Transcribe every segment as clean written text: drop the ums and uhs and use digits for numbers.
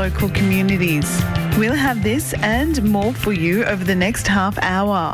local communities. We'll have this and more for you over the next half hour.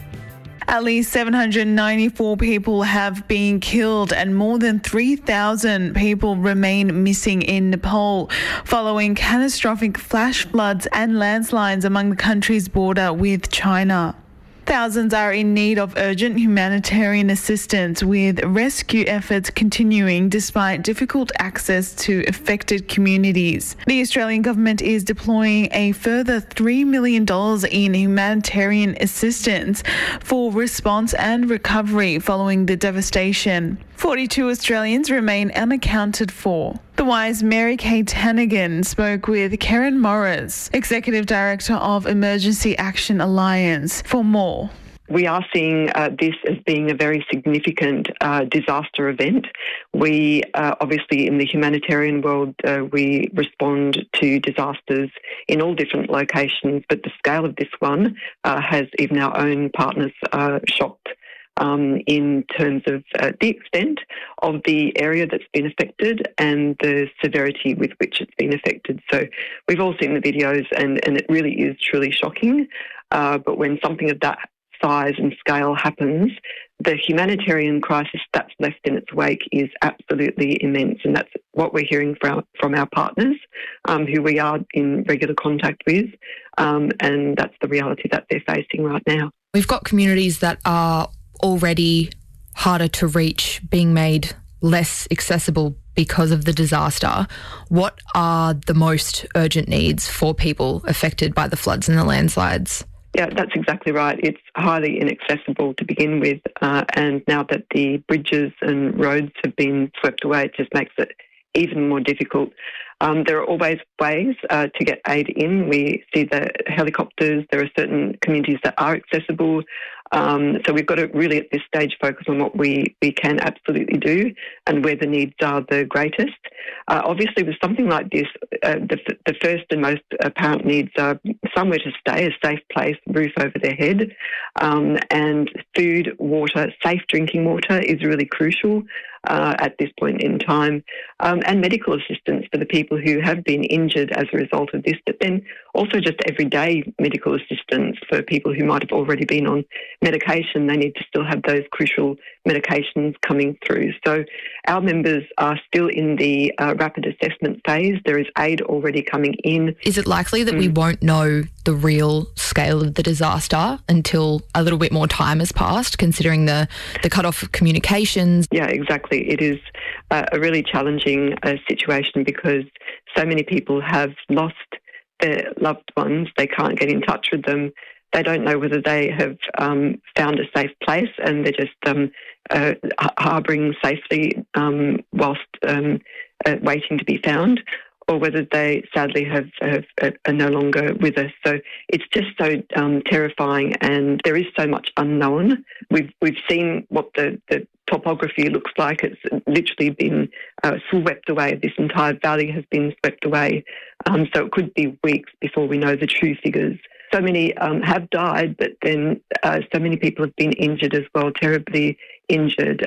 At least 794 people have been killed and more than 3,000 people remain missing in Nepal following catastrophic flash floods and landslides among the country's border with China. Thousands are in need of urgent humanitarian assistance, with rescue efforts continuing despite difficult access to affected communities. The Australian government is deploying a further $3 million in humanitarian assistance for response and recovery following the devastation. 42 Australians remain unaccounted for. The Wise Mary Kay Tannigan spoke with Karen Morris, Executive Director of Emergency Action Alliance, for more. We are seeing this as being a very significant disaster event. We obviously in the humanitarian world, we respond to disasters in all different locations, but the scale of this one has even our own partners shocked in terms of the extent of the area that's been affected and the severity with which it's been affected. So we've all seen the videos and it really is truly shocking. But when something of that size and scale happens, the humanitarian crisis that's left in its wake is absolutely immense, and that's what we're hearing from our partners, who we are in regular contact with, and that's the reality that they're facing right now. We've got communities that are already harder to reach being made less accessible because of the disaster. What are the most urgent needs for people affected by the floods and the landslides? Yeah, that's exactly right. It's highly inaccessible to begin with, and now that the bridges and roads have been swept away, it just makes it even more difficult. There are always ways to get aid in. We see the helicopters. There are certain communities that are accessible. So we've got to really at this stage focus on what we can absolutely do and where the needs are the greatest. Obviously, with something like this, the first and most apparent needs are somewhere to stay, a safe place, roof over their head, and food, water, safe drinking water is really crucial at this point in time, and medical assistance for the people who have been injured as a result of this, but then also just everyday medical assistance for people who might have already been on medication. They need to still have those crucial medications coming through. So our members are still in the rapid assessment phase. There is aid already coming in. Is it likely that we won't know the real scale of the disaster until a little bit more time has passed, considering the cut-off of communications? Yeah, exactly. It is a really challenging situation because so many people have lost their loved ones. They can't get in touch with them. They don't know whether they have found a safe place and they're just harbouring safely whilst waiting to be found, or whether they sadly are no longer with us. So it's just so terrifying, and there is so much unknown. We've seen what the topography looks like. It's literally been swept away. This entire valley has been swept away. So it could be weeks before we know the true figures. So many have died, but then so many people have been injured as well, terribly injured,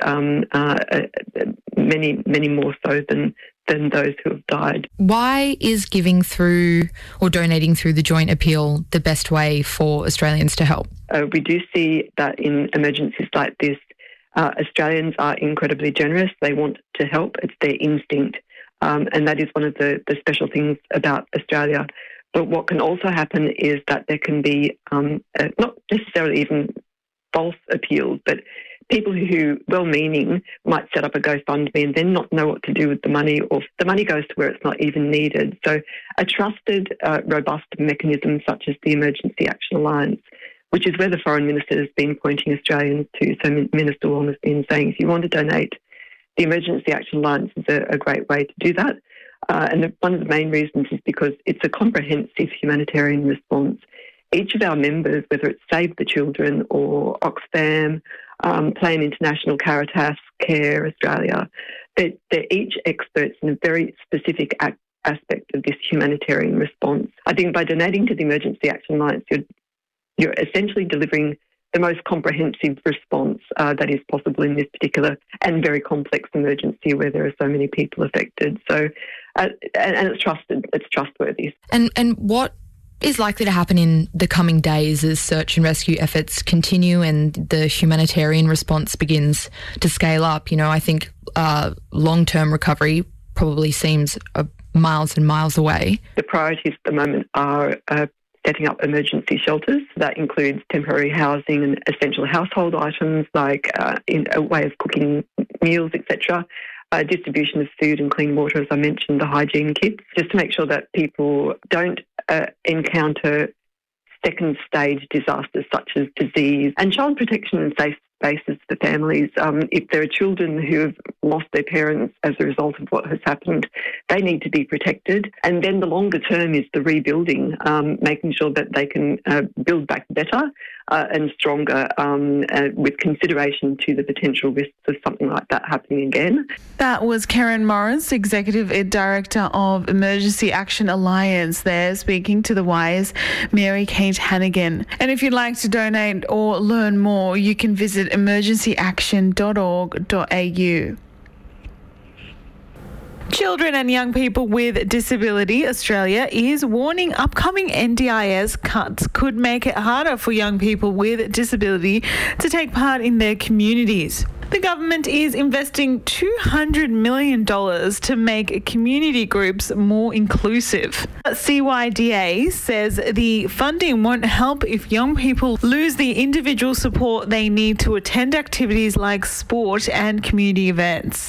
many more so than those who have died. Why is giving through or donating through the Joint Appeal the best way for Australians to help? We do see that in emergencies like this, Australians are incredibly generous. They want to help. It's their instinct. And that is one of the special things about Australia. But what can also happen is that there can be not necessarily even false appeals, but people who, well-meaning, might set up a GoFundMe and then not know what to do with the money, or the money goes to where it's not even needed. So a trusted, robust mechanism such as the Emergency Action Alliance, which is where the Foreign Minister has been pointing Australians to. So Minister Wong has been saying, if you want to donate, the Emergency Action Alliance is a great way to do that. And one of the main reasons is because it's a comprehensive humanitarian response. Each of our members, whether it's Save the Children or Oxfam, Plan International, Caritas, Care Australia, they're each experts in a very specific aspect of this humanitarian response. I think by donating to the Emergency Action Alliance, you're essentially delivering the most comprehensive response that is possible in this particular and very complex emergency where there are so many people affected. So and it's trusted. It's trustworthy. And what is likely to happen in the coming days as search and rescue efforts continue and the humanitarian response begins to scale up? You know, I think long-term recovery probably seems miles and miles away. The priorities at the moment are setting up emergency shelters. That includes temporary housing and essential household items like in a way of cooking meals, etc. Distribution of food and clean water, as I mentioned, the hygiene kits, just to make sure that people don't encounter second stage disasters such as disease, and child protection and safe spaces for families. If there are children who have lost their parents as a result of what has happened, they need to be protected. And then the longer term is the rebuilding, making sure that they can build back better and stronger with consideration to the potential risks of something like that happening again. That was Karen Morris, Executive Director of Emergency Action Alliance there, speaking to The Wire's Mary Kate Hannigan. And if you'd like to donate or learn more, you can visit emergencyaction.org.au. Children and Young People with Disability Australia is warning upcoming NDIS cuts could make it harder for young people with disability to take part in their communities. The government is investing $200 million to make community groups more inclusive. CYDA says the funding won't help if young people lose the individual support they need to attend activities like sport and community events.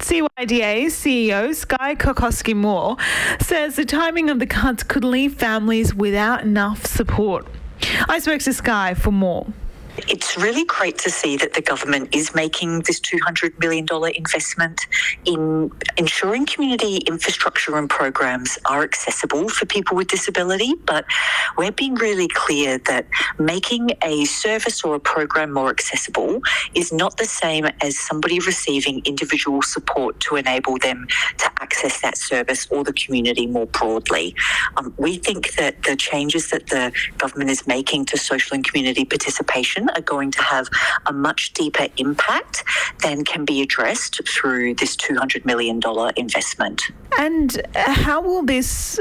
CYDA CEO Sky Kokoski-Moore says the timing of the cuts could leave families without enough support. I spoke to Sky for more. It's really great to see that the government is making this $200 million investment in ensuring community infrastructure and programs are accessible for people with disability, but we're being really clear that making a service or a program more accessible is not the same as somebody receiving individual support to enable them to access that service or the community more broadly. We think that the changes that the government is making to social and community participation are going to have a much deeper impact than can be addressed through this $200 million investment. And how will this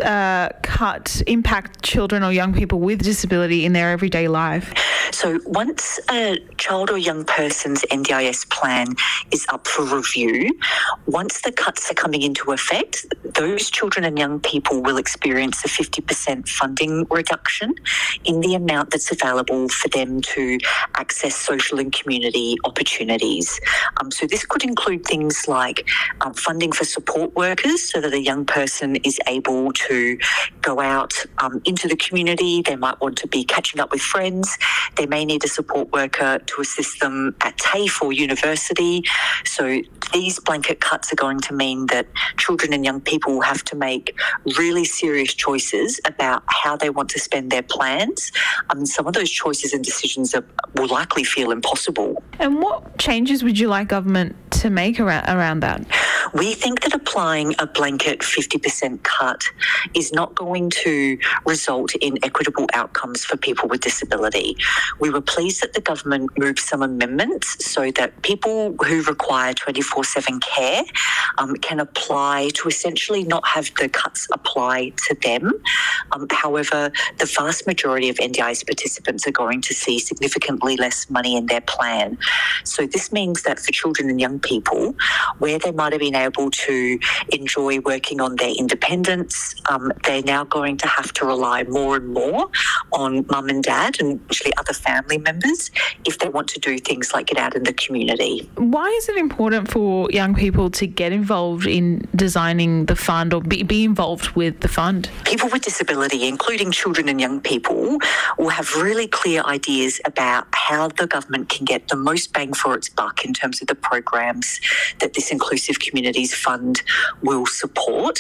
cut impact children or young people with disability in their everyday life? So once a child or young person's NDIS plan is up for review, once the cuts are coming into effect, those children and young people will experience a 50% funding reduction in the amount that's available for them to access social and community opportunities. So this could include things like funding for support workers so that a young person is able to go out into the community. They might want to be catching up with friends. They may need a support worker to assist them at TAFE or university. So these blanket cuts are going to mean that children and young people will have to make really serious choices about how they want to spend their plans. Some of those choices and decisions will likely feel impossible. And what changes would you like government to make around that? We think that applying a blanket 50% cut is not going to result in equitable outcomes for people with disability. We were pleased that the government moved some amendments so that people who require 24/7 care can apply to essentially not have the cuts apply to them. However, the vast majority of NDIS participants are going to see significantly less money in their plan. So this means that for children and young people, where they might have been able to enjoy working on their independence, they're now going to have to rely more and more on mum and dad and actually other family members if they want to do things like get out in the community. Why is it important for young people to get involved in designing the fund or be involved with the fund? People with disability, including children and young people, will have really clear ideas about how the government can get the most bang for its buck in terms of the programs that this Inclusive Communities Fund will support.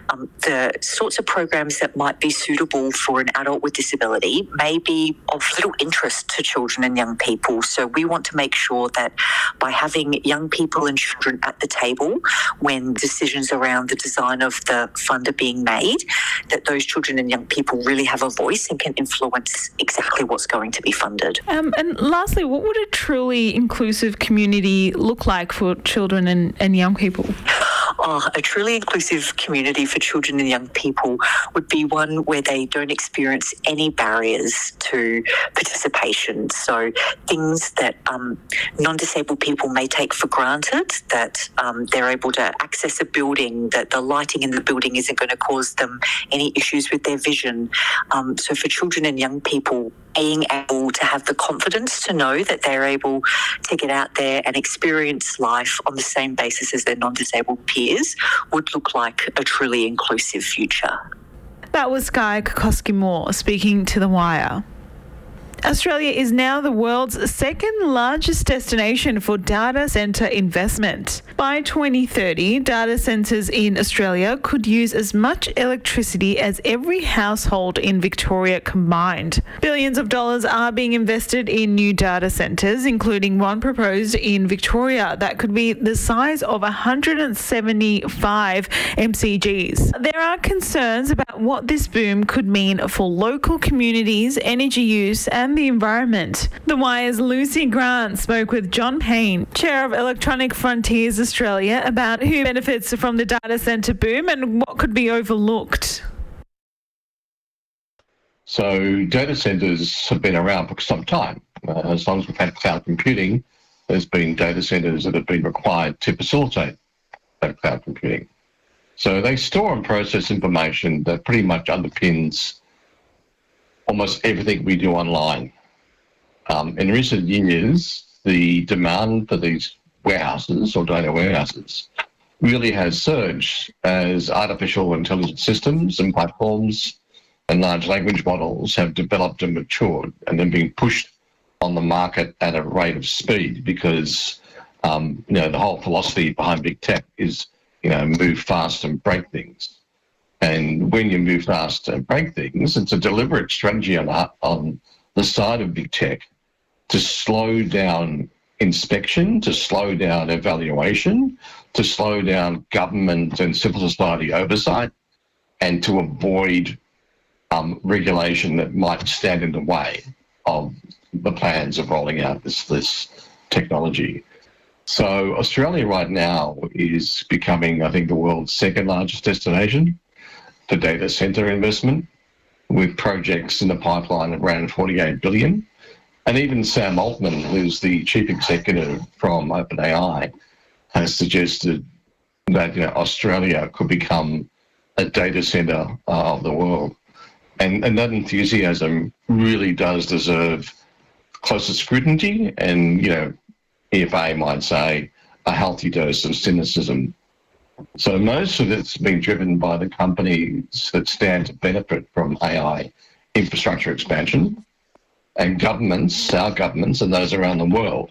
The sorts of programs that might be suitable for an adult with disability may be of little interest to children and young people. So we want to make sure that by having young people and children at the table when decisions around the design of the fund are being made, that those children and young people really have a voice and can influence exactly what's going to be funded. And lastly, what would a truly inclusive community look like for children and young people? A truly inclusive community for children and young people would be one where they don't experience any barriers to participation. So things that non-disabled people may take for granted, that they're able to access a building, that the lighting in the building isn't going to cause them any issues with their vision. So for children and young people, being able to have the confidence to know that they're able to get out there and experience life on the same basis as their non-disabled peers would look like a truly inclusive future. That was Skye Kokoski-Moore speaking to The Wire. Australia is now the world's second largest destination for data centre investment. By 2030, data centres in Australia could use as much electricity as every household in Victoria combined. Billions of dollars are being invested in new data centres, including one proposed in Victoria that could be the size of 175 MCGs. There are concerns about what this boom could mean for local communities, energy use and the environment. The Wire's Lucy Grant spoke with John Payne, Chair of Electronic Frontiers Australia, about who benefits from the data centre boom and what could be overlooked. So data centres have been around for some time. As long as we've had cloud computing, there's been data centres that have been required to facilitate that cloud computing. So they store and process information that pretty much underpins almost everything we do online. In recent years, the demand for these warehouses or data warehouses really has surged as artificial intelligence systems and platforms and large language models have developed and matured and then being pushed on the market at a rate of speed because, the whole philosophy behind big tech is, move fast and break things. And when you move fast and break things, it's a deliberate strategy on the side of big tech to slow down inspection, to slow down evaluation, to slow down government and civil society oversight, and to avoid regulation that might stand in the way of the plans of rolling out this technology. So Australia right now is becoming, I think, the world's second largest destination for data centre investment, with projects in the pipeline of around $48 billion. And even Sam Altman, who's the chief executive from OpenAI, has suggested that Australia could become a data centre of the world. And that enthusiasm really does deserve closer scrutiny and, EFA might say, a healthy dose of cynicism. So most of it's being driven by the companies that stand to benefit from AI infrastructure expansion, and governments, our governments and those around the world,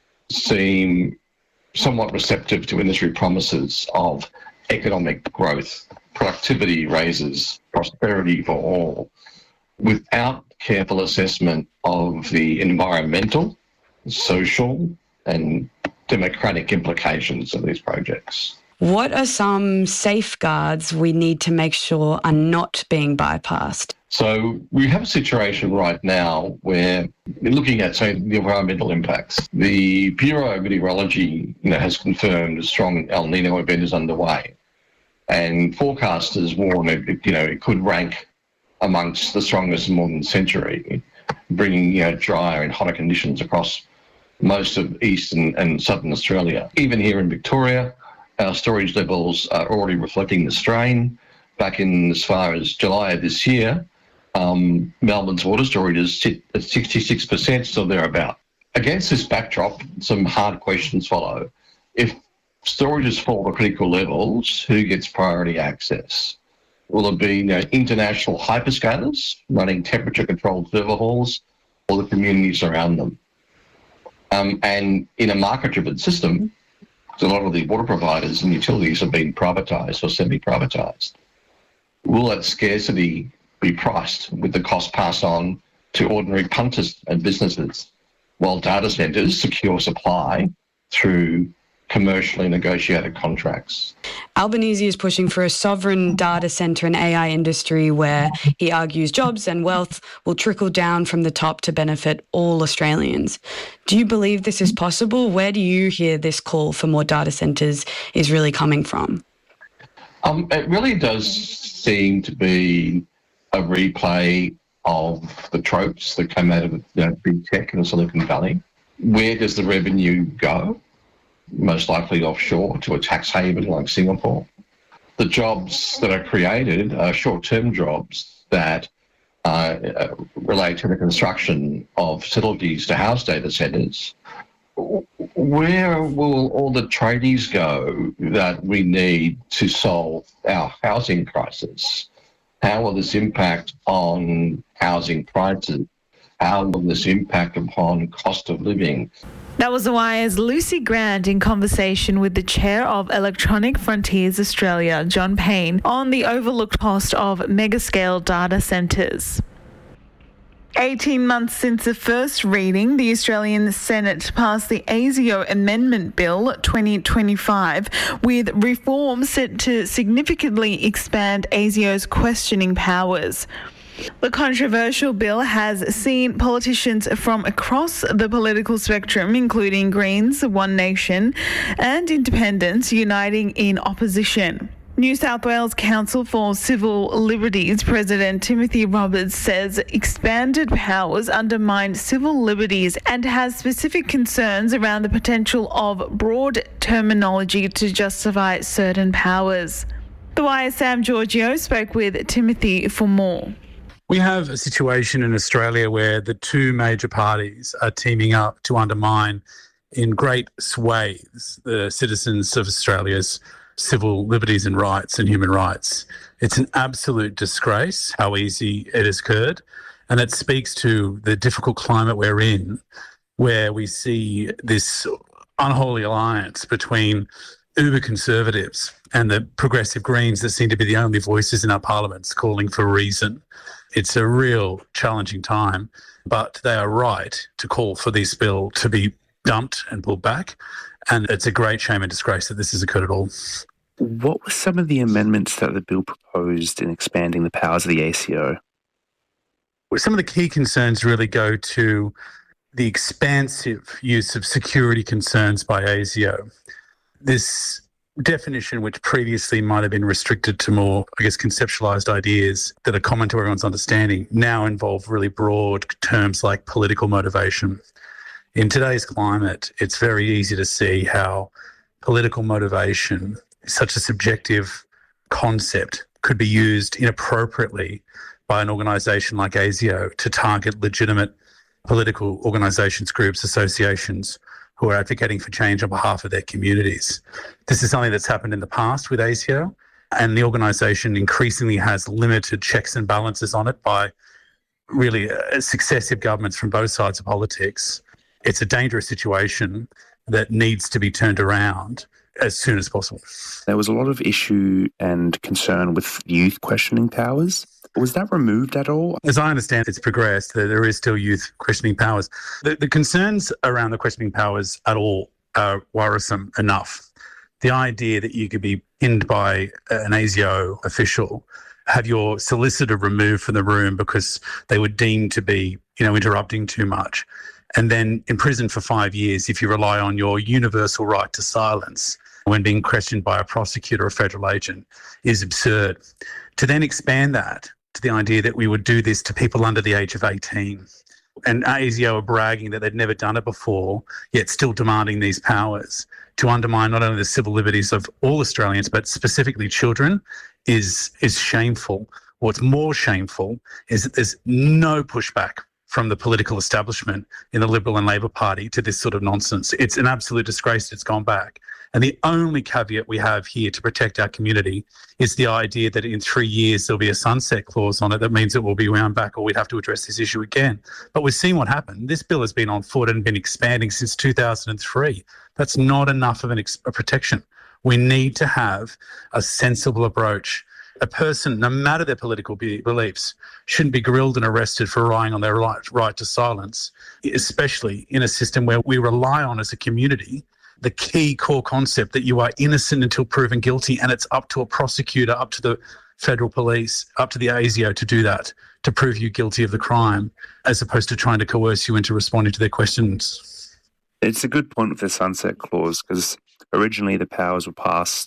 seem somewhat receptive to industry promises of economic growth, productivity raises, prosperity for all, without careful assessment of the environmental, social and democratic implications of these projects. What are some safeguards we need to make sure are not being bypassed? So we have a situation right now where, looking at, say, the environmental impacts, the Bureau of Meteorology has confirmed a strong El Nino event is underway. And forecasters warn it could rank amongst the strongest in more than a century, bringing drier and hotter conditions across most of eastern and southern Australia. Even here in Victoria, our storage levels are already reflecting the strain. Back in as far as July of this year, Melbourne's water storages sit at 66%, so thereabout. Against this backdrop, some hard questions follow. If storages fall to critical levels, who gets priority access? Will it be international hyperscalers running temperature-controlled server halls, or the communities around them? And in a market-driven system, a lot of the water providers and utilities have been privatised or semi-privatised. Will that scarcity be priced with the cost passed on to ordinary punters and businesses, while data centres secure supply through commercially negotiated contracts? Albanese is pushing for a sovereign data centre and AI industry where he argues jobs and wealth will trickle down from the top to benefit all Australians. Do you believe this is possible? Where do you hear this call for more data centres is really coming from? It really does seem to be a replay of the tropes that came out of big tech in the Silicon Valley. Where does the revenue go? Most likely offshore to a tax haven like Singapore. The jobs that are created are short-term jobs that relate to the construction of facilities to house data centres. Where will all the tradies go that we need to solve our housing crisis? How will this impact on housing prices? How will this impact upon cost of living? That was The Wire's Lucy Grant in conversation with the chair of Electronic Frontiers Australia, John Payne, on the overlooked cost of megascale data centres. 18 months since the first reading, the Australian Senate passed the ASIO Amendment Bill 2025, with reforms set to significantly expand ASIO's questioning powers. The controversial bill has seen politicians from across the political spectrum, including Greens, One Nation and Independents, uniting in opposition. New South Wales Council for Civil Liberties President Timothy Roberts says expanded powers undermine civil liberties and has specific concerns around the potential of broad terminology to justify certain powers. The Wire's Sam Giorgio spoke with Timothy for more. We have a situation in Australia where the two major parties are teaming up to undermine in great swathes the citizens of Australia's civil liberties and rights and human rights. It's an absolute disgrace how easy it has occurred, and it speaks to the difficult climate we're in, where we see this unholy alliance between uber conservatives and the progressive Greens that seem to be the only voices in our parliaments calling for reason. It's a real challenging time, but they are right to call for this bill to be dumped and pulled back. And it's a great shame and disgrace that this has occurred at all. What were some of the amendments that the bill proposed in expanding the powers of the ASIO? Well, some of the key concerns really go to the expansive use of security concerns by ASIO. This definition, which previously might have been restricted to more, conceptualised ideas that are common to everyone's understanding, now involve really broad terms like political motivation. In today's climate, it's very easy to see how political motivation, such a subjective concept, could be used inappropriately by an organisation like ASIO to target legitimate political organisations, groups, associations who are advocating for change on behalf of their communities. This is something that's happened in the past with ASIO, and the organisation increasingly has limited checks and balances on it by really successive governments from both sides of politics. It's a dangerous situation that needs to be turned around as soon as possible. There was a lot of issue and concern with youth questioning powers. Was that removed at all? As I understand, it's progressed. There is still youth questioning powers. The concerns around the questioning powers at all are worrisome enough. The idea that you could be pinned by an ASIO official, have your solicitor removed from the room because they were deemed to be, interrupting too much, and then imprisoned for 5 years if you rely on your universal right to silence when being questioned by a prosecutor or federal agent, is absurd. To then expand that to the idea that we would do this to people under the age of 18, and ASIO are bragging that they'd never done it before, yet still demanding these powers to undermine not only the civil liberties of all Australians, but specifically children, is shameful. What's more shameful is that there's no pushback from the political establishment in the Liberal and Labor Party to this sort of nonsense. It's an absolute disgrace that it's gone back. And the only caveat we have here to protect our community is the idea that in 3 years there'll be a sunset clause on it that means it will be wound back or we'd have to address this issue again. But we've seen what happened. This bill has been on foot and been expanding since 2003. That's not enough of a protection. We need to have a sensible approach. A person, no matter their political beliefs, shouldn't be grilled and arrested for relying on their right to silence, especially in a system where we rely on as a community the key core concept that you are innocent until proven guilty, and it's up to a prosecutor, up to the federal police, up to the ASIO to do that, to prove you guilty of the crime, as opposed to trying to coerce you into responding to their questions. It's a good point with the sunset clause, because originally the powers were passed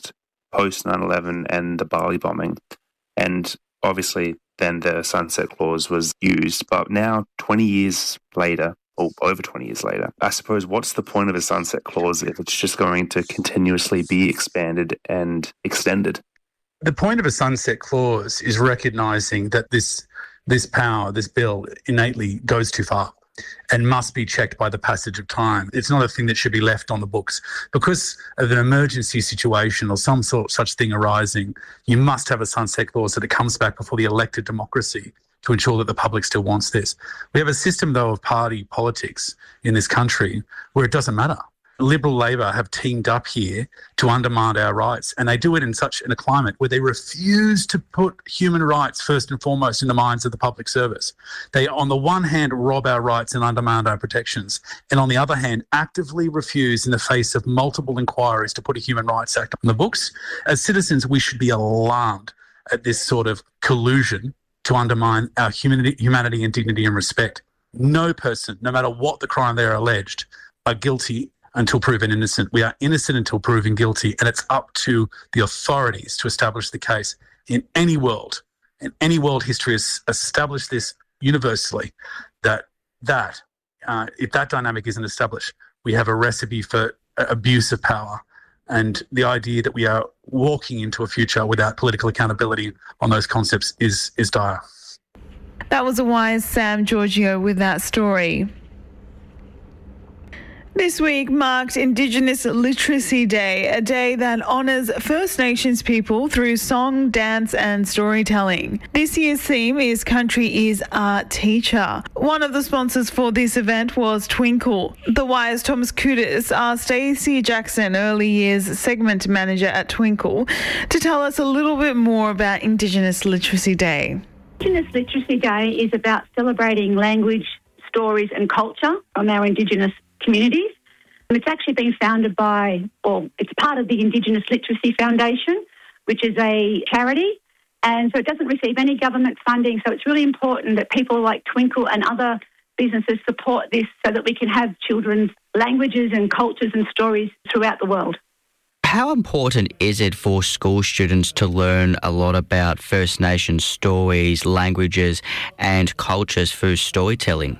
post 9/11 and the Bali bombing. And obviously then the Sunset Clause was used. But now, 20 years later, or over 20 years later, I suppose what's the point of a Sunset Clause if it's just going to continuously be expanded and extended? The point of a Sunset Clause is recognising that this power, this bill, innately goes too far and must be checked by the passage of time. It's not a thing that should be left on the books. Because of an emergency situation or some such thing arising, you must have a Sunset Clause that it comes back before the elected democracy to ensure that the public still wants this. We have a system, though, of party politics in this country where it doesn't matter. Liberal Labor have teamed up here to undermine our rights, and they do it in a climate where they refuse to put human rights first and foremost in the minds of the public service. They, on the one hand, rob our rights and undermine our protections, and on the other hand, actively refuse in the face of multiple inquiries to put a Human Rights Act on the books. As citizens, we should be alarmed at this sort of collusion to undermine our humanity and dignity and respect. No person, no matter what the crime they're alleged, are guilty until proven innocent. We are innocent until proven guilty, and it's up to the authorities to establish the case. In any world history has established this universally, that if that dynamic isn't established, we have a recipe for abuse of power. And the idea that we are walking into a future without political accountability on those concepts is dire. That was a wise Sam Giorgio with that story. This week marked Indigenous Literacy Day, a day that honours First Nations people through song, dance and storytelling. This year's theme is Country is Our Teacher. One of the sponsors for this event was Twinkle. The Wire's Thomas Kudis asked Stacey Jackson, Early Years Segment Manager at Twinkle, to tell us a little bit more about Indigenous Literacy Day. Indigenous Literacy Day is about celebrating language, stories and culture from our Indigenous communities. It's actually been founded it's part of the Indigenous Literacy Foundation, which is a charity, and so it doesn't receive any government funding, so it's really important that people like Twinkle and other businesses support this so that we can have children's languages and cultures and stories throughout the world. How important is it for school students to learn a lot about First Nations stories, languages and cultures through storytelling?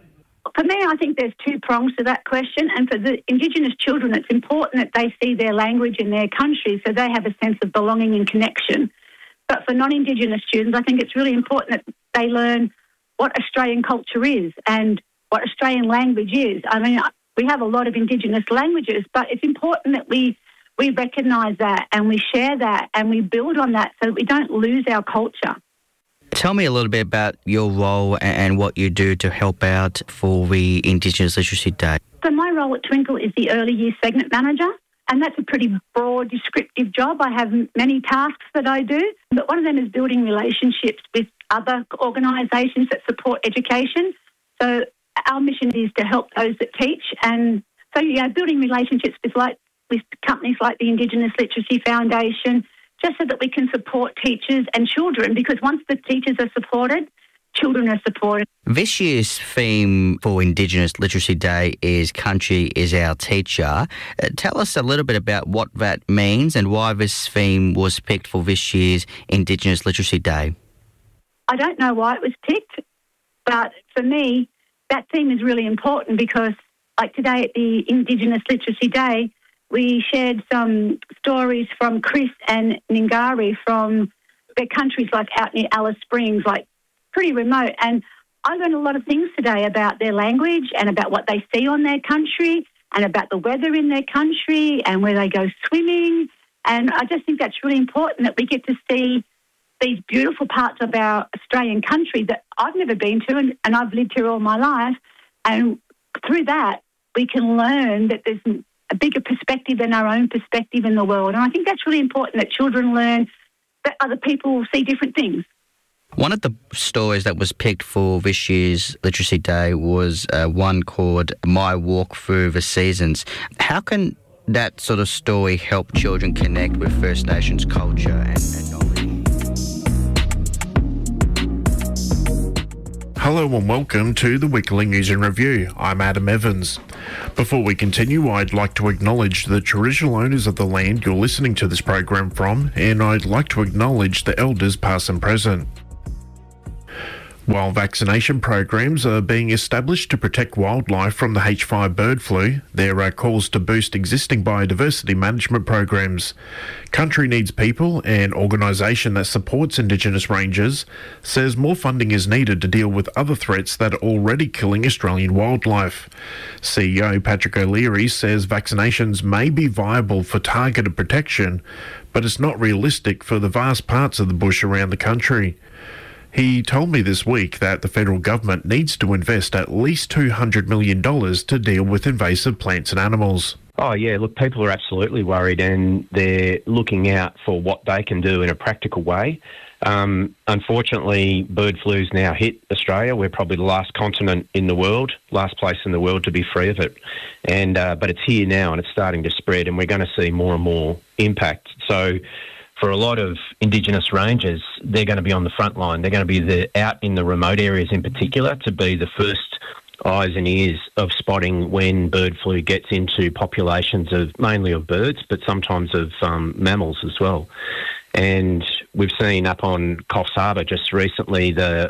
For me, I think there's two prongs to that question. And for the Indigenous children, it's important that they see their language in their country so they have a sense of belonging and connection. But for non-Indigenous students, I think it's really important that they learn what Australian culture is and what Australian language is. I mean, we have a lot of Indigenous languages, but it's important that we recognise that and we share that and we build on that so that we don't lose our culture. Tell me a little bit about your role and what you do to help out for the Indigenous Literacy Day. So my role at Twinkle is the Early Years Segment Manager, and that's a pretty broad, descriptive job. I have many tasks that I do, but one of them is building relationships with other organisations that support education. So our mission is to help those that teach, and so building relationships with companies like the Indigenous Literacy Foundation, just so that we can support teachers and children, because once the teachers are supported, children are supported. This year's theme for Indigenous Literacy Day is Country is Our Teacher. Tell us a little bit about what that means and why this theme was picked for this year's Indigenous Literacy Day. I don't know why it was picked, but for me, that theme is really important because, like today at the Indigenous Literacy Day, we shared some stories from Chris and Ningari from their countries like out near Alice Springs, like pretty remote. And I learned a lot of things today about their language and about what they see on their country and about the weather in their country and where they go swimming. And I just think that's really important that we get to see these beautiful parts of our Australian country that I've never been to and I've lived here all my life. And through that, we can learn that there's a bigger perspective than our own perspective in the world. And I think that's really important that children learn that other people see different things. One of the stories that was picked for this year's Literacy Day was one called My Walk Through the Seasons. How can that sort of story help children connect with First Nations culture and knowledge? Hello and welcome to the Weekly News and Review. I'm Adam Evans. Before we continue, I'd like to acknowledge the traditional owners of the land you're listening to this program from, and I'd like to acknowledge the elders past and present. While vaccination programs are being established to protect wildlife from the H5 bird flu, there are calls to boost existing biodiversity management programs. Country Needs People, an organisation that supports Indigenous rangers, says more funding is needed to deal with other threats that are already killing Australian wildlife. CEO Patrick O'Leary says vaccinations may be viable for targeted protection, but it's not realistic for the vast parts of the bush around the country. He told me this week that the federal government needs to invest at least $200 million to deal with invasive plants and animals. Oh, yeah, look, people are absolutely worried and they're looking out for what they can do in a practical way. Unfortunately, bird flu's now hit Australia. We're probably the last continent in the world, last place in the world to be free of it. And but it's here now and it's starting to spread, and we're going to see more and more impact. So for a lot of Indigenous rangers, they're going to be on the front line. They're going to be out in the remote areas in particular to be the first eyes and ears of spotting when bird flu gets into populations of mainly of birds, but sometimes of mammals as well. And we've seen up on Coffs Harbour just recently the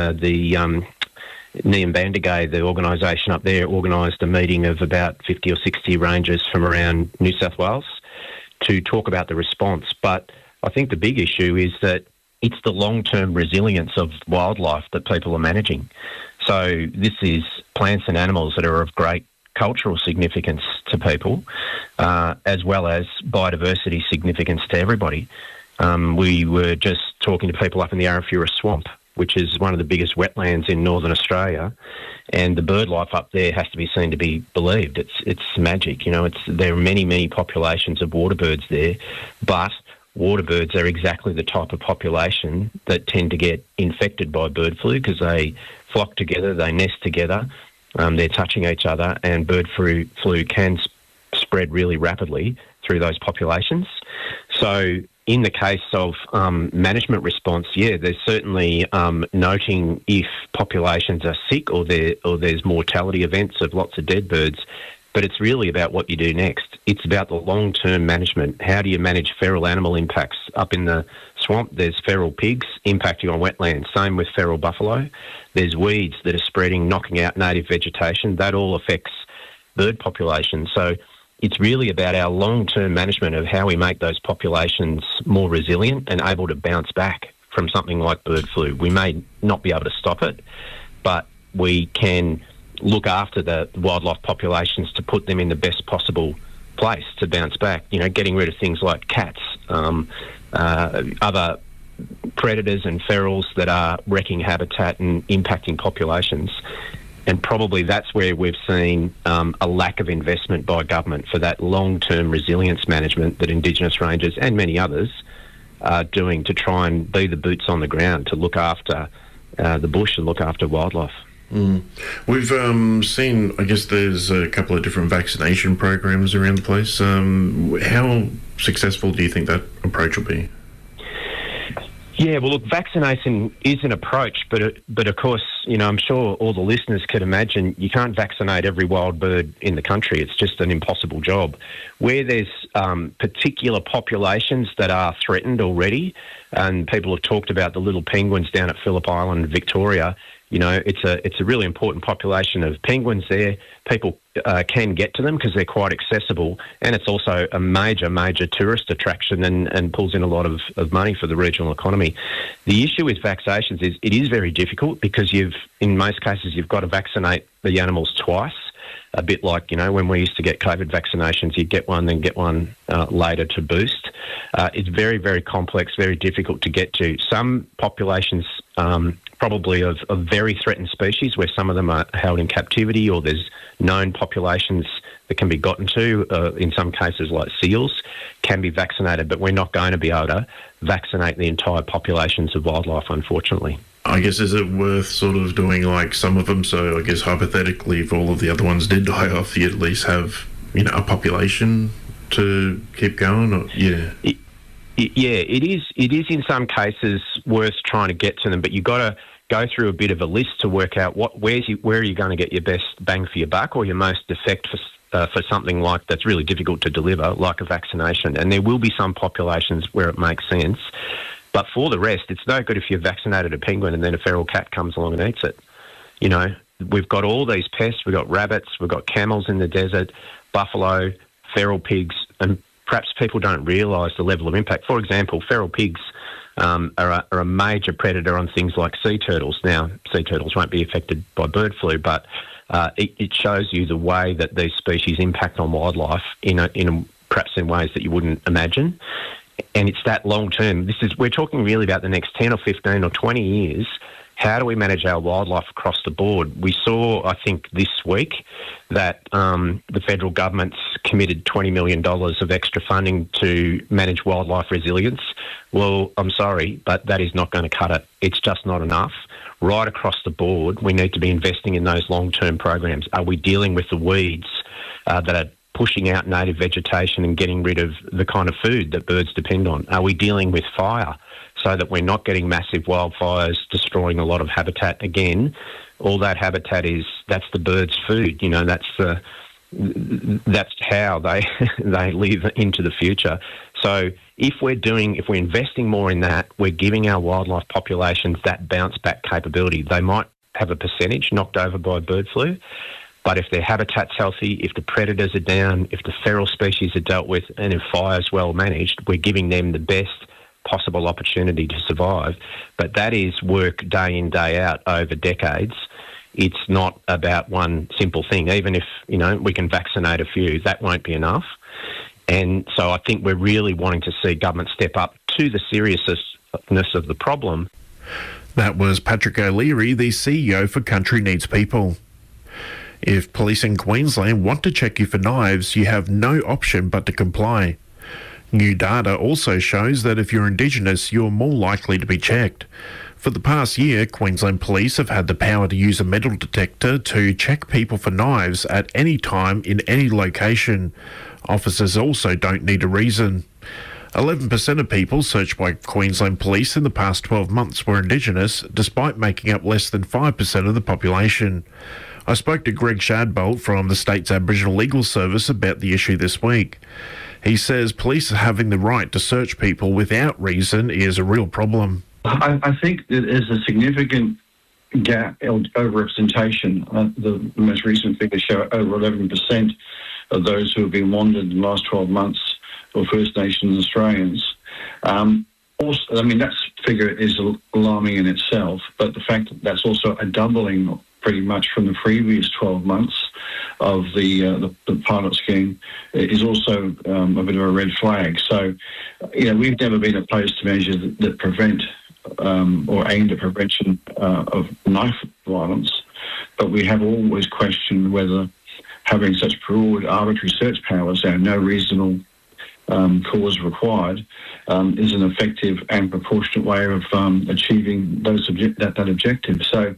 Niambandargay, the organisation up there, organised a meeting of about 50 or 60 rangers from around New South Wales to talk about the response. But I think the big issue is that it's the long-term resilience of wildlife that people are managing. So this is plants and animals that are of great cultural significance to people, as well as biodiversity significance to everybody. We were just talking to people up in the Arafura Swamp, which is one of the biggest wetlands in northern Australia, and the bird life up there has to be seen to be believed. It's magic, you know. There are many populations of water birds there, but water birds are exactly the type of population that tend to get infected by bird flu because they flock together, they nest together, they're touching each other, and bird flu can spread really rapidly through those populations. So in the case of management response, there's certainly noting if populations are sick or there's mortality events of lots of dead birds, but it's really about what you do next. It's about the long-term management. How do you manage feral animal impacts? Up in the swamp, there's feral pigs impacting on wetlands, same with feral buffalo. There's weeds that are spreading, knocking out native vegetation. That all affects bird populations. So it's really about our long-term management of how we make those populations more resilient and able to bounce back from something like bird flu. We may not be able to stop it, but we can look after the wildlife populations to put them in the best possible place to bounce back. You know, getting rid of things like cats, other predators and ferals that are wrecking habitat and impacting populations. And probably that's where we've seen a lack of investment by government for that long-term resilience management that Indigenous rangers and many others are doing to try and be the boots on the ground to look after the bush and look after wildlife. We've seen, I guess there's a couple of different vaccination programs around the place. How successful do you think that approach will be? Yeah, well, look, vaccination is an approach, but of course, you know, I'm sure all the listeners could imagine you can't vaccinate every wild bird in the country. It's just an impossible job. Where there's particular populations that are threatened already, and people have talked about the little penguins down at Phillip Island, Victoria. You know, it's a really important population of penguins there. People can get to them because they're quite accessible, and it's also a major tourist attraction and pulls in a lot of money for the regional economy. The issue with vaccinations is it is very difficult because in most cases you've got to vaccinate the animals twice. A bit like, you know, when we used to get COVID vaccinations, you'd get one, then get one later to boost. It's very complex, very difficult to get to. Some populations, probably of very threatened species, where some of them are held in captivity, or there's known populations that can be gotten to, in some cases like seals, can be vaccinated, but we're not going to be able to vaccinate the entire populations of wildlife, unfortunately. I guess, is it worth sort of doing like some of them? So I guess hypothetically, if all of the other ones did die off, you at least have, you know, a population to keep going? Or, yeah, it is in some cases worth trying to get to them, but you've got go through a bit of a list to work out where are you going to get your best bang for your buck or your most effect for something like that's really difficult to deliver, like a vaccination. And there will be some populations where it makes sense. But for the rest, it's no good if you've vaccinated a penguin and then a feral cat comes along and eats it. You know, we've got all these pests. We've got rabbits. We've got camels in the desert, buffalo, feral pigs, and perhaps people don't realise the level of impact. For example, feral pigs are a major predator on things like sea turtles. Now, sea turtles won't be affected by bird flu, but it shows you the way that these species impact on wildlife perhaps in ways that you wouldn't imagine. And it's that long term. We're talking really about the next 10 or 15 or 20 years. How do we manage our wildlife across the board? We saw, I think, this week that the federal government's committed $20 million of extra funding to manage wildlife resilience. Well, I'm sorry, but that is not going to cut it. It's just not enough. Right across the board, we need to be investing in those long-term programs. Are we dealing with the weeds that are pushing out native vegetation and getting rid of the kind of food that birds depend on? Are we dealing with fire so that we're not getting massive wildfires destroying a lot of habitat again? All that habitat that's the birds' food. You know, that's how they live into the future. So if we're investing more in that, we're giving our wildlife populations that bounce back capability. They might have a percentage knocked over by bird flu, but if their habitat's healthy, if the predators are down, if the feral species are dealt with, and if fire's well managed, we're giving them the best possible opportunity to survive. But that is work day in, day out over decades. It's not about one simple thing. Even if, we can vaccinate a few, that won't be enough. And so I think we're really wanting to see government step up to the seriousness of the problem. That was Patrick O'Leary, the CEO for Country Needs People. If police in Queensland want to check you for knives, you have no option but to comply. New data also shows that if you're Indigenous, you're more likely to be checked. For the past year, Queensland Police have had the power to use a metal detector to check people for knives at any time in any location. Officers also don't need a reason. 11% of people searched by Queensland Police in the past 12 months were Indigenous, despite making up less than 5% of the population. I spoke to Greg Shadbolt from the state's Aboriginal Legal Service about the issue this week. He says police having the right to search people without reason is a real problem. I think there is a significant gap, over-representation. The most recent figures show over 11% of those who have been wanted in the last 12 months were First Nations Australians. That figure is alarming in itself, but the fact that that's also a doubling pretty much from the previous 12 months of the pilot scheme is also a bit of a red flag. So, we've never been opposed to measures that prevent or aimed at prevention of knife violence, but we have always questioned whether having such broad arbitrary search powers and no reasonable cause required is an effective and proportionate way of achieving that objective. So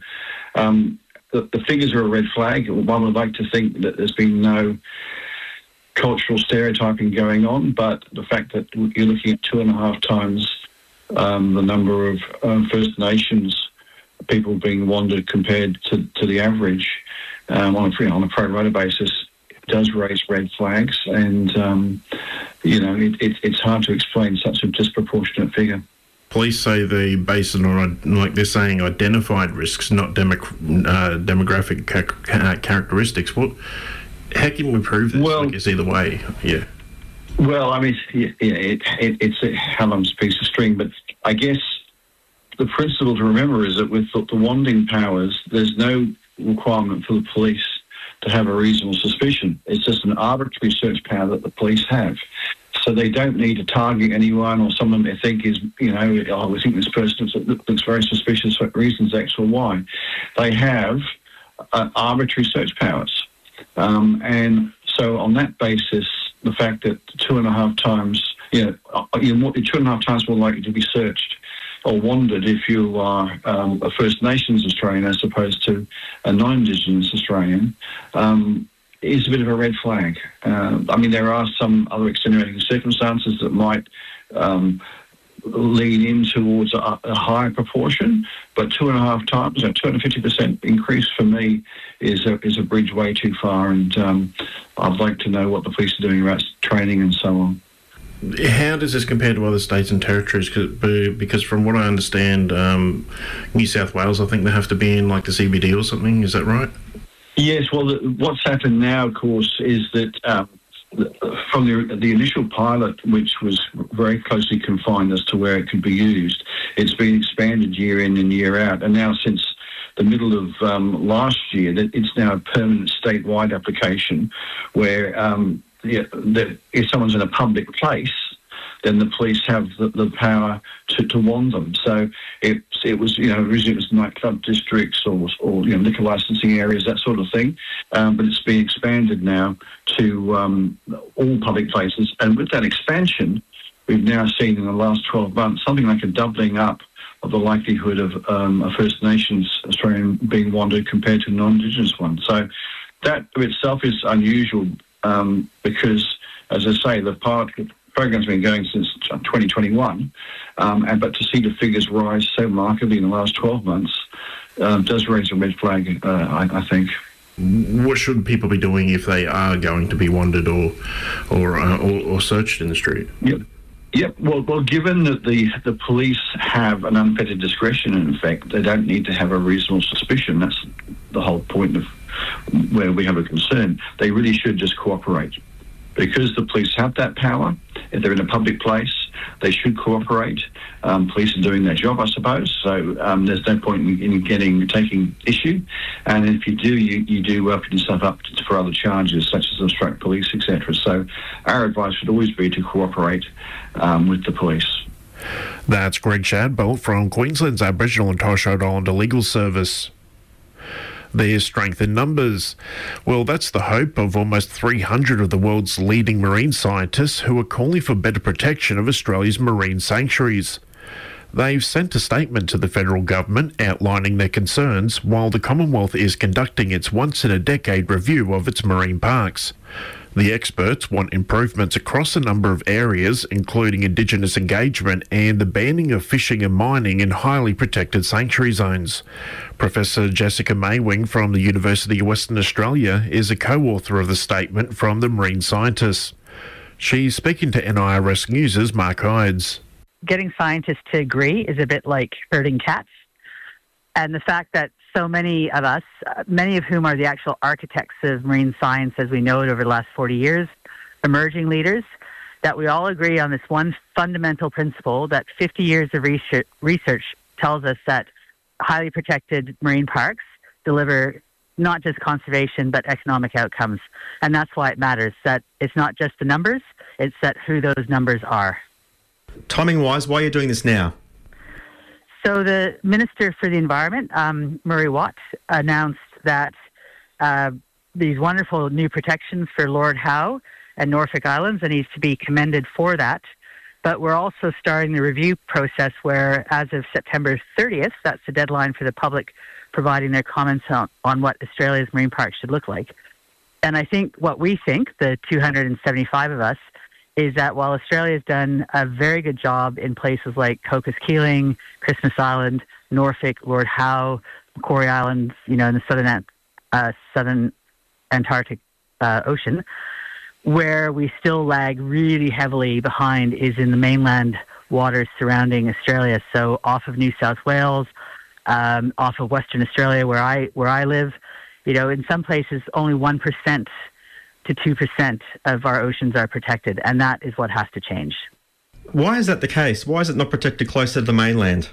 the figures are a red flag. One would like to think that there's been no cultural stereotyping going on, but the fact that you're looking at 2.5 times the number of First Nations people being wanted compared to the average on a pro rata basis does raise red flags, and it's hard to explain such a disproportionate figure. Police say they base it on, like they're saying, identified risks, not demographic characteristics. How can we prove this? Well, I guess either way, yeah. Well, it's a Hallam's piece of string, but I guess the principle to remember is that with the wanding powers, there's no requirement for the police to have a reasonable suspicion. It's just an arbitrary search power that the police have. So they don't need to target anyone or someone they think is, we think this person looks very suspicious for reasons X or Y. They have arbitrary search powers. And so on that basis, the fact that 2.5 times, you're 2.5 times more likely to be searched or wandered if you are a First Nations Australian as opposed to a non-Indigenous Australian, is a bit of a red flag. There are some other extenuating circumstances that might lean in towards a higher proportion, but 2.5 times, 250% increase for me is a bridge way too far, and I'd like to know what the police are doing about training and so on. How does this compare to other states and territories? Because from what I understand, New South Wales, I think they have to be in like the CBD or something. Is that right? Yes. Well, what's happened now, of course, is that from the initial pilot, which was very closely confined as to where it could be used, it's been expanded year in and year out. And now since the middle of last year, that it's now a permanent statewide application where that if someone's in a public place, then the police have the power to warn them. So it was, originally it was nightclub districts or liquor licensing areas, that sort of thing. But it's been expanded now to all public places. And with that expansion, we've now seen in the last 12 months something like a doubling up of the likelihood of a First Nations Australian being wanted compared to a non-Indigenous one. So that of itself is unusual because, as I say, the program's been going since 2021, but to see the figures rise so markedly in the last 12 months does raise a red flag, I think. What should people be doing if they are going to be wanted or searched in the street? Yep. Well, given that the police have an unfettered discretion, in effect, they don't need to have a reasonable suspicion. That's the whole point of where we have a concern. They really should just cooperate. Because the police have that power, if they're in a public place, they should cooperate. Police are doing their job, I suppose, so there's no point in taking issue. And if you do, you do open yourself up for other charges, such as obstruct police, etc. So our advice would always be to cooperate with the police. That's Greg Shadbolt from Queensland's Aboriginal and Torres Strait Islander Legal Service. There's strength in numbers. Well, that's the hope of almost 300 of the world's leading marine scientists who are calling for better protection of Australia's marine sanctuaries. They've sent a statement to the federal government outlining their concerns while the Commonwealth is conducting its once-in-a-decade review of its marine parks. The experts want improvements across a number of areas, including Indigenous engagement and the banning of fishing and mining in highly protected sanctuary zones. Professor Jessica Maywing from the University of Western Australia is a co-author of the statement from the marine scientists. She's speaking to NIRS News' Mark Ides. Getting scientists to agree is a bit like herding cats. And the fact that so many of us, many of whom are the actual architects of marine science as we know it over the last 40 years, emerging leaders, that we all agree on this one fundamental principle that 50 years of research tells us that highly protected marine parks deliver not just conservation but economic outcomes. And that's why it matters, that it's not just the numbers, it's that who those numbers are. Timing-wise, why are you doing this now? So the Minister for the Environment, Murray Watt, announced that these wonderful new protections for Lord Howe and Norfolk Islands, and he's to be commended for that. But we're also starting the review process where, as of September 30th, that's the deadline for the public providing their comments on what Australia's marine parks should look like. And I think what we think, the 275 of us, is that while Australia's done a very good job in places like Cocos Keeling, Christmas Island, Norfolk, Lord Howe, Macquarie Islands, in the southern Antarctic Ocean, where we still lag really heavily behind is in the mainland waters surrounding Australia. So off of New South Wales, off of Western Australia, where I live, in some places only 1% to 2% of our oceans are protected, and that is what has to change. Why is that the case? Why is it not protected closer to the mainland?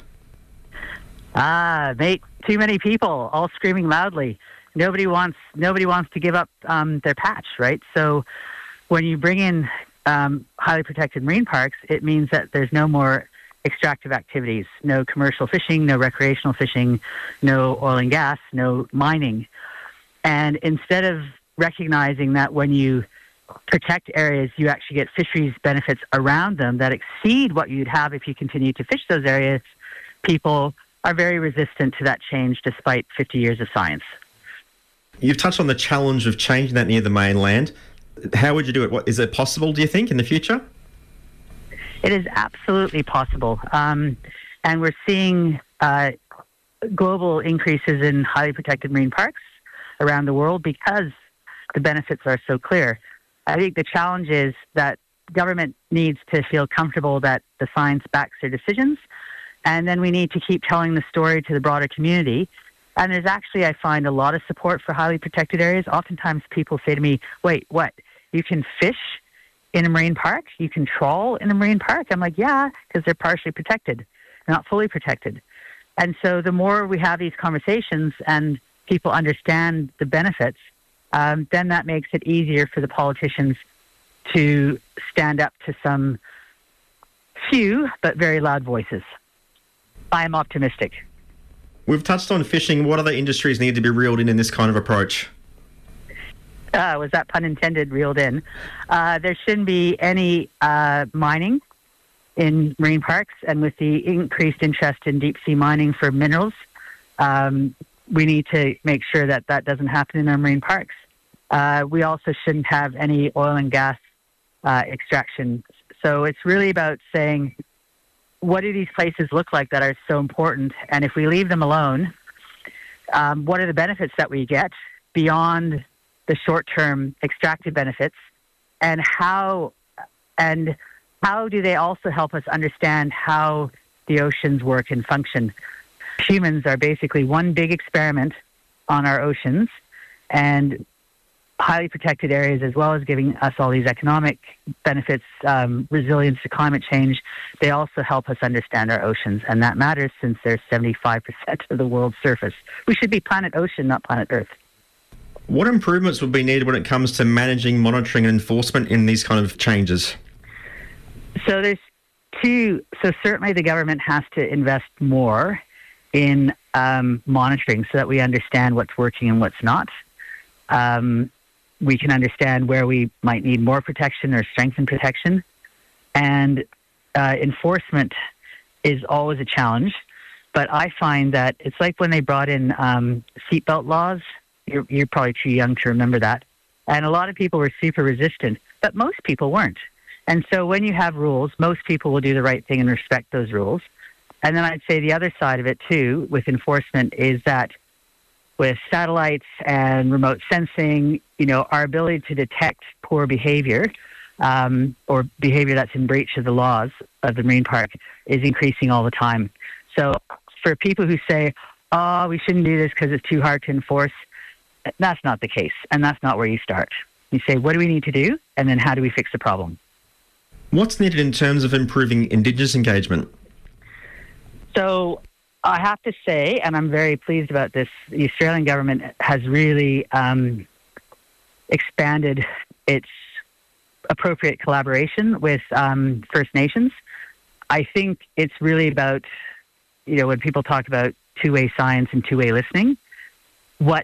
Mate, too many people all screaming loudly. Nobody wants to give up their patch, right? So when you bring in highly protected marine parks, it means that there's no more extractive activities, no commercial fishing, no recreational fishing, no oil and gas, no mining. And instead of recognizing that when you protect areas, you actually get fisheries benefits around them that exceed what you'd have if you continue to fish those areas, people are very resistant to that change despite 50 years of science. You've touched on the challenge of changing that near the mainland. How would you do it? Is it possible, do you think, in the future? It is absolutely possible. And we're seeing global increases in highly protected marine parks around the world because the benefits are so clear. I think the challenge is that government needs to feel comfortable that the science backs their decisions, and then we need to keep telling the story to the broader community. And there's actually, I find, a lot of support for highly protected areas. Oftentimes people say to me, wait, what? You can fish in a marine park? You can trawl in a marine park? I'm like, yeah, because they're partially protected. They're not fully protected. And so the more we have these conversations and people understand the benefits, then that makes it easier for the politicians to stand up to some few but very loud voices. I am optimistic. We've touched on fishing. What other industries need to be reeled in this kind of approach? Was that pun intended, reeled in? There shouldn't be any mining in marine parks, and with the increased interest in deep sea mining for minerals, we need to make sure that that doesn't happen in our marine parks. We also shouldn't have any oil and gas extraction. So it's really about saying, what do these places look like that are so important? And if we leave them alone, what are the benefits that we get beyond the short-term extractive benefits? And how do they also help us understand how the oceans work and function? Humans are basically one big experiment on our oceans, and highly protected areas, as well as giving us all these economic benefits, resilience to climate change, they also help us understand our oceans, and that matters since they're 75% of the world's surface. We should be planet ocean, not planet Earth. What improvements would be needed when it comes to managing, monitoring and enforcement in these kind of changes? So there's two. So certainly the government has to invest more in monitoring so that we understand what's working and what's not. We can understand where we might need more protection or strengthen protection. And enforcement is always a challenge. But I find that it's like when they brought in seatbelt laws. You're probably too young to remember that. And a lot of people were super resistant, but most people weren't. And so when you have rules, most people will do the right thing and respect those rules. And then I'd say the other side of it, too, with enforcement is that with satellites and remote sensing, our ability to detect poor behavior or behavior that's in breach of the laws of the marine park is increasing all the time. So for people who say, we shouldn't do this because it's too hard to enforce, that's not the case. And that's not where you start. You say, what do we need to do? And then how do we fix the problem? What's needed in terms of improving Indigenous engagement? So I have to say, and I'm very pleased about this, the Australian government has really expanded its appropriate collaboration with First Nations. I think it's really about, when people talk about two-way science and two-way listening, what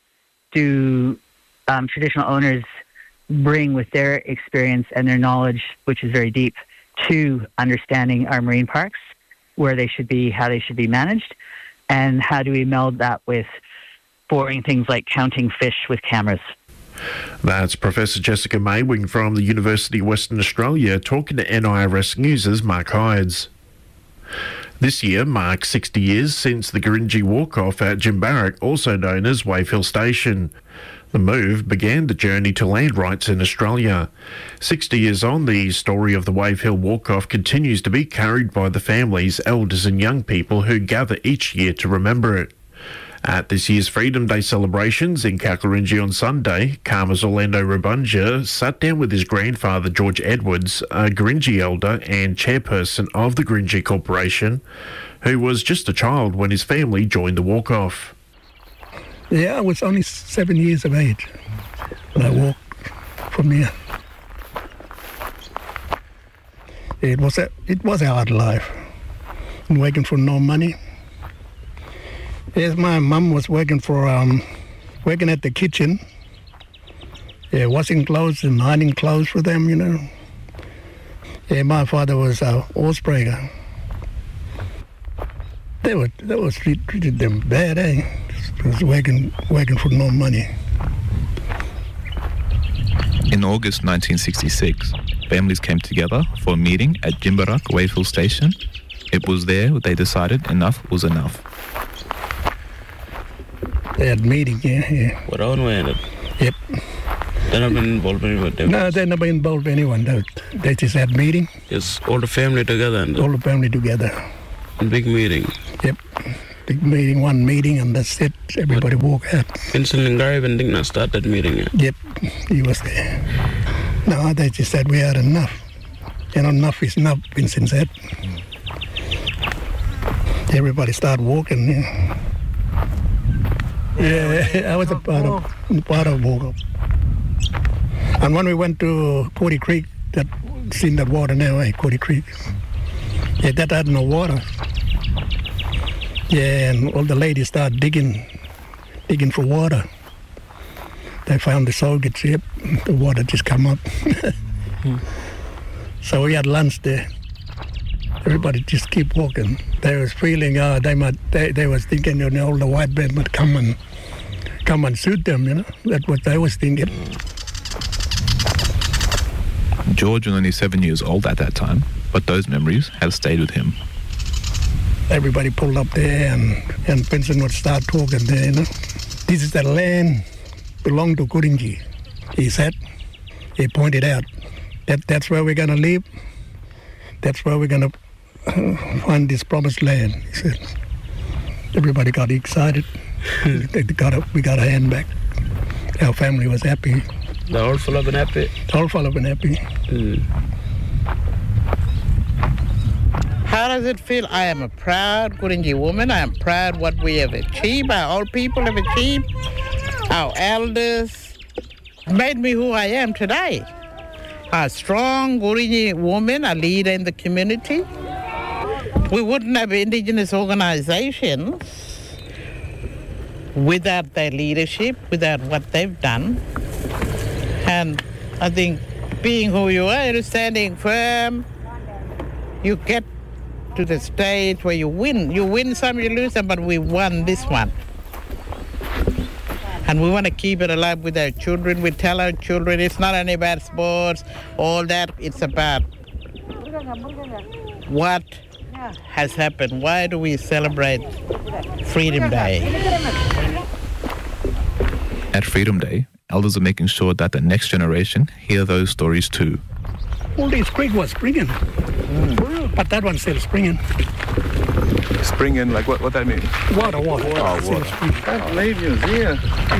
do traditional owners bring with their experience and their knowledge, which is very deep, to understanding our marine parks, where they should be, how they should be managed, and how do we meld that with boring things like counting fish with cameras. That's Professor Jessica Maywing from the University of Western Australia talking to NIRS News' Mark Hydes. This year marks 60 years since the Gurindji Walk-Off at Jimbarak, also known as Wave Hill Station. The move began the journey to land rights in Australia. 60 years on, the story of the Wave Hill Walk-Off continues to be carried by the families, elders and young people who gather each year to remember it. At this year's Freedom Day celebrations in Kaklarindji on Sunday, Karma's Orlando Rabunja sat down with his grandfather George Edwards, a Gurindji elder and chairperson of the Gurindji Corporation, who was just a child when his family joined the walk-off. Yeah, I was only 7 years of age when I walked from here. It was a hard life, working for no money. Yes, my mum was working at the kitchen, washing clothes and ironing clothes for them, Yeah, my father was a horse breaker. They treated them bad, eh? Was working for no money. In August 1966, families came together for a meeting at Jimbarak Wayfield Station. It was there they decided enough was enough. They had meeting, yeah. What own way? Yep. They're not been involved with them? No, they've never involved anyone. They just had meeting. It's all the family together? All the family together. Big meeting? Yep. Big meeting, one meeting, and that's it. Everybody walk out. Vincent Lingarevan did not start that meeting yet? Yep, he was there. No, they just said we had enough. And enough is enough, Vincent said. Everybody started walking. Yeah, I was a part of walk-up. And when we went to Cody Creek, that seen that water now, Cody Creek. Yeah, that had no water. Yeah, and all the ladies started digging for water. They found the sockets, yep, the water just come up. So we had lunch there. Everybody just keep walking. They was feeling, they was thinking, all the white men would come and shoot them, That's what they was thinking. George was only 7 years old at that time, but those memories have stayed with him. Everybody pulled up there and Vincent would start talking there, This is the land belonged to Kurinji, he said. He pointed out that's where we're going to live. That's where we're going to find this promised land, he said. Everybody got excited. we got a hand back. Our family was happy. They're all full of and happy? All full of and happy. How does it feel? I am a proud Kurinji woman. I am proud what we have achieved, our old people have achieved, our elders made me who I am today. A strong Kurinji woman, a leader in the community. We wouldn't have indigenous organizations without their leadership, without what they've done. And I think being who you are, you're standing firm, you get to the stage where you win. You win some, you lose some, but we won this one. And we want to keep it alive with our children. We tell our children it's not only about sports, all that. It's about what has happened. Why do we celebrate Freedom Day? At Freedom Day, elders are making sure that the next generation hear those stories too. All this creek was springing, but that one's still springing. Springing, like what that mean? Water. Oh, water. I believe you here.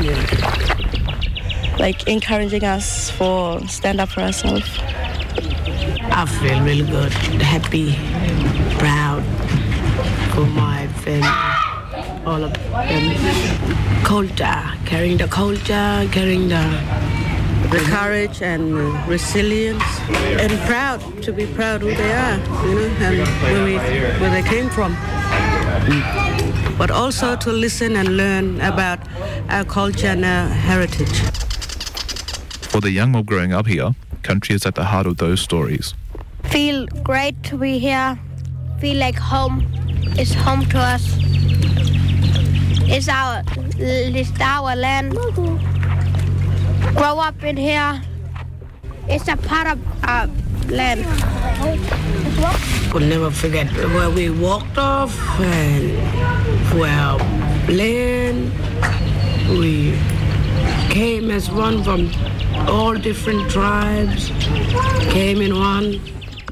Like encouraging us for stand up for ourselves. I feel really good, happy, proud for my family, all of them. Culture, carrying the culture, carrying the courage and resilience, and proud to be proud who they are, and where they came from. But also to listen and learn about our culture and our heritage. For the young mob growing up here, country is at the heart of those stories. Feel great to be here. Feel like home. It's home to us. It's our land. Grow up in here. It's a part of our land. We'll never forget where we walked off and where land. We came as one from all different tribes, came in one.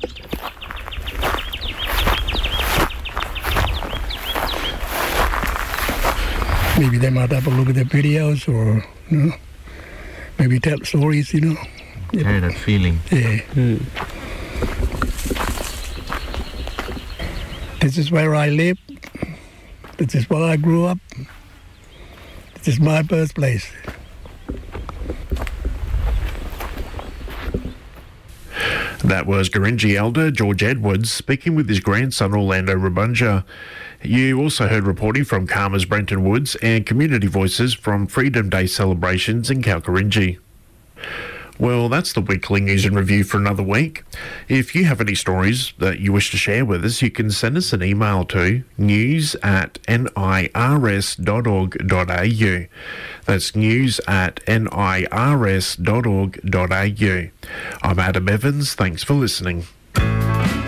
Maybe they might have a look at the videos or, maybe tell stories, Yeah, that feeling. Yeah. This is where I live. This is where I grew up. This is my birthplace. That was Gurindji elder George Edwards speaking with his grandson Orlando Rabunja. You also heard reporting from Karma's Brenton Woods and community voices from Freedom Day celebrations in Kalkarindji. Well, that's the weekly news and review for another week. If you have any stories that you wish to share with us, you can send us an email to news@nirs.org.au. That's news@nirs.org.au. I'm Adam Evans. Thanks for listening.